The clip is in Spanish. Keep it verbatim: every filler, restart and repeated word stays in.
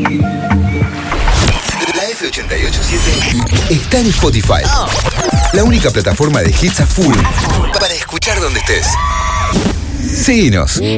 La F ochenta y ocho punto siete está en Spotify. La única plataforma de hits a full para escuchar donde estés. Síguenos.